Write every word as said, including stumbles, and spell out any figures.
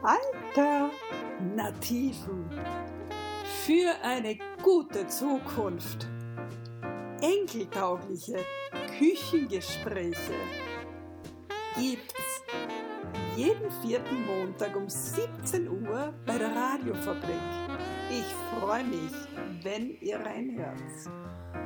Alternativen für eine gute Zukunft. Enkeltaugliche Küchengespräche gibt's jeden vierten Montag um siebzehn Uhr bei der Radiofabrik. Ich freue mich, wenn ihr reinhört.